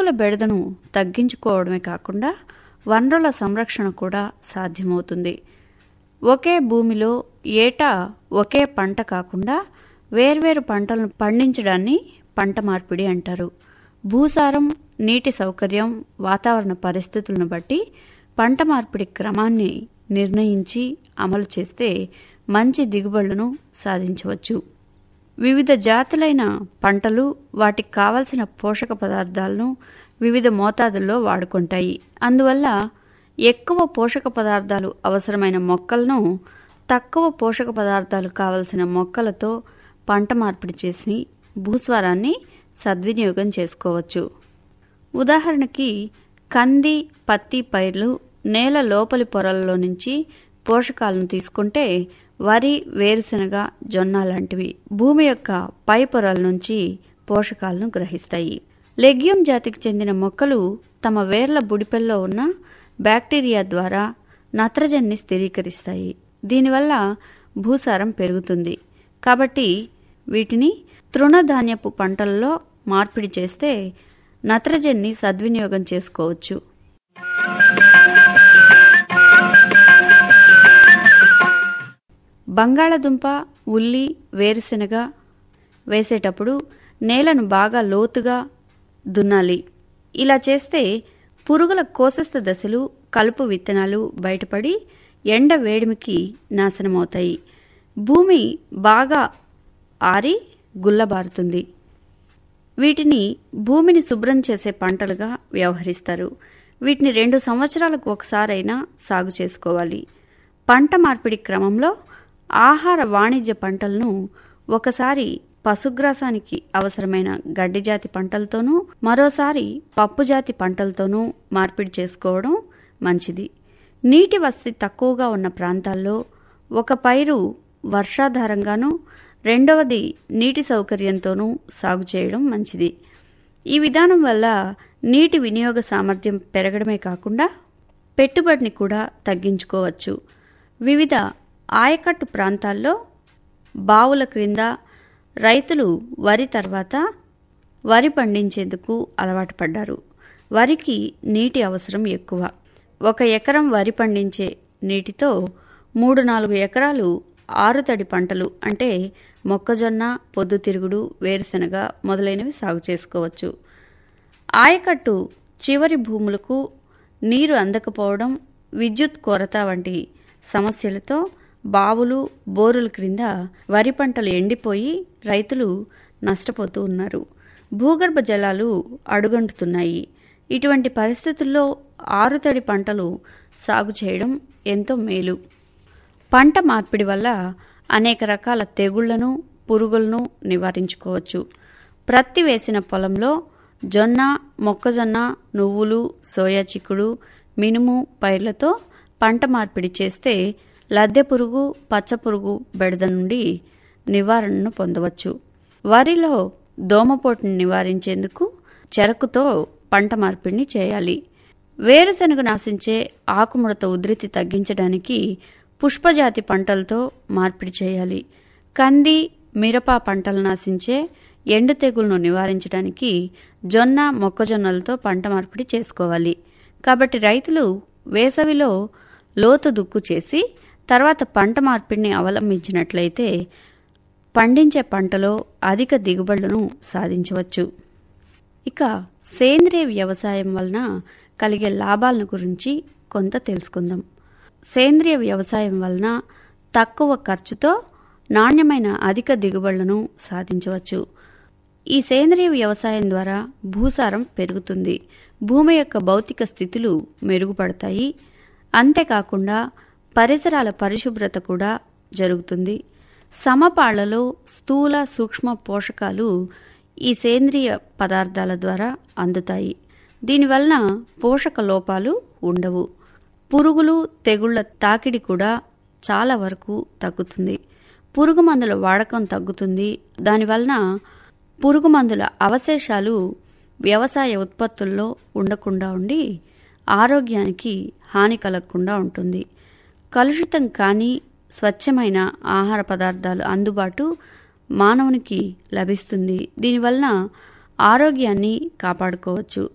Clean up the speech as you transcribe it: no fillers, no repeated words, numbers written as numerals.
ఎరువుల బెడదను తగ్గించుకోవడమే కాకుండా వనరుల సంరక్షణ కూడా సాధ్యమవుతుంది. ఒకే భూమిలో ఏటా ఒకే పంట కాకుండా వేర్వేరు పంటలను పండించడాన్ని పంట మార్పిడి అంటారు. భూసారం, నీటి సౌకర్యం, వాతావరణ పరిస్థితులను బట్టి పంట మార్పిడి క్రమాన్ని నిర్ణయించి అమలు చేస్తే మంచి దిగుబడులను సాధించవచ్చు. వివిధ జాతులైన పంటలు వాటికి కావలసిన పోషక పదార్థాలను వివిధ మోతాదుల్లో వాడుకుంటాయి. అందువల్ల ఎక్కువ పోషక పదార్థాలు అవసరమైన మొక్కలను తక్కువ పోషక పదార్థాలు కావలసిన మొక్కలతో పంట మార్పిడి చేసి భూసారాన్ని సద్వినియోగం చేసుకోవచ్చు. ఉదాహరణకి కంది, పత్తి పైర్లు నేల లోపలి పొరలలో నుంచి పోషకాలను తీసుకుంటే వరి, వేరుశనగ, జొన్న లాంటివి భూమి యొక్క పై పొరల నుంచి పోషకాలను గ్రహిస్తాయి. లెగ్యూమ్ జాతికి చెందిన మొక్కలు తమ వేర్ల బుడిపెల్లో ఉన్న బ్యాక్టీరియా ద్వారా నత్రజనిని స్థిరీకరిస్తాయి. దీనివల్ల భూసారం పెరుగుతుంది. కాబట్టి వీటిని తృణధాన్యపు పంటలలో మార్పిడి చేస్తే నత్రజనిని సద్వినియోగం చేసుకోవచ్చు. బంగాళదుంప, ఉల్లి, వేరుశెనగ వేసేటప్పుడు నేలను బాగా లోతుగా దున్నాలి. ఇలా చేస్తే పురుగుల కోశస్థ దశలు, కలుపు విత్తనాలు బయటపడి ఎండ వేడిమికి నాశనమవుతాయి. భూమి బాగా ఆరి గుల్లబారుతుంది. వీటిని భూమిని శుభ్రం చేసే పంటలుగా వ్యవహరిస్తారు. వీటిని 2 సంవత్సరాలకు ఒకసారైనా సాగు చేసుకోవాలి. పంట మార్పిడి క్రమంలో ఆహార వాణిజ్య పంటలను ఒకసారి పశుగ్రాసానికి అవసరమైన గడ్డి జాతి పంటలతోనూ మరోసారి పప్పు జాతి పంటలతోనూ మార్పిడి చేసుకోవడం మంచిది. నీటి వసతి తక్కువగా ఉన్న ప్రాంతాల్లో ఒక పైరు వర్షాధారంగానూ రెండవది నీటి సౌకర్యంతోనూ సాగు చేయడం మంచిది. ఈ విధానం వల్ల నీటి వినియోగ సామర్థ్యం పెరగడమే కాకుండా పెట్టుబడిని కూడా తగ్గించుకోవచ్చు. వివిధ ఆయకట్టు ప్రాంతాల్లో బావుల క్రింద రైతులు వరి తర్వాత వరి పండించేందుకు అలవాటు పడ్డారు. వరికి నీటి అవసరం ఎక్కువ. 1 ఎకరం వరి పండించే నీటితో 3-4 ఎకరాలు ఆరుతడి పంటలు అంటే మొక్కజొన్న, పొద్దుతిరుగుడు, వేరుశెనగ మొదలైనవి సాగు చేసుకోవచ్చు. ఆయకట్టు చివరి భూములకు నీరు అందకపోవడం, విద్యుత్ కొరత వంటి సమస్యలతో బావులు, బోరుల క్రింద వరి పంటలు ఎండిపోయి రైతులు నష్టపోతూ ఉన్నారు. భూగర్భ జలాలు అడుగంటుతున్నాయి. ఇటువంటి పరిస్థితుల్లో ఆరుతడి పంటలు సాగు చేయడం ఎంతో మేలు. పంట మార్పిడి వల్ల అనేక రకాల తెగుళ్లను, పురుగులను నివారించుకోవచ్చు. ప్రత్తి వేసిన పొలంలో జొన్న, మొక్కజొన్న, నువ్వులు, సోయా చిక్కుడు, మినుము పైర్లతో పంట మార్పిడి చేస్తే లద్దె పురుగు, పచ్చపురుగు బెడద నుండి నివారణను పొందవచ్చు. వరిలో దోమపోటును నివారించేందుకు చెరకుతో పంట మార్పిడిని చేయాలి. వేరుశెనగ నాశించే ఆకుముడత ఉధృతి తగ్గించడానికి పుష్పజాతి పంటలతో మార్పిడి చేయాలి. కంది, మిరప పంటలు నాశించే ఎండు తెగులను నివారించడానికి జొన్న, మొక్కజొన్నలతో పంట మార్పిడి చేసుకోవాలి. కాబట్టి రైతులు వేసవిలో లోతు దుక్కు చేసి తర్వాత పంట మార్పిడిని అవలంబించినట్లయితే పండించే పంటలో అధిక దిగుబడులను సాధించవచ్చు. ఇక సేంద్రియ వ్యవసాయం వలన కలిగే లాభాలను గురించి కొంత తెలుసుకుందాం. సేంద్రియ వ్యవసాయం వలన తక్కువ ఖర్చుతో నాణ్యమైన అధిక దిగుబడులను సాధించవచ్చు. ఈ సేంద్రియ వ్యవసాయం ద్వారా భూసారం పెరుగుతుంది. భూమి యొక్క భౌతిక స్థితులు మెరుగుపడతాయి. అంతేకాకుండా పరిసరాల పరిశుభ్రత కూడా జరుగుతుంది. సమపాళ్లలో స్థూల, సూక్ష్మ పోషకాలు ఈ సేంద్రియ పదార్థాల ద్వారా అందుతాయి. దీనివలన పోషక లోపాలు ఉండవు. పురుగులు, తెగుళ్ల తాకిడి కూడా చాలా వరకు తగ్గుతుంది. పురుగు మందుల వాడకం తగ్గుతుంది. దానివలన పురుగు మందుల అవశేషాలు వ్యవసాయ ఉత్పత్తుల్లో ఉండకుండా ఉండి ఆరోగ్యానికి హాని కలగకుండా ఉంటుంది. కలుషితం కాని స్వచ్ఛమైన ఆహార పదార్థాలు అందుబాటు మానవునికి లభిస్తుంది. దీనివలన ఆరోగ్యాన్ని కాపాడుకోవచ్చు.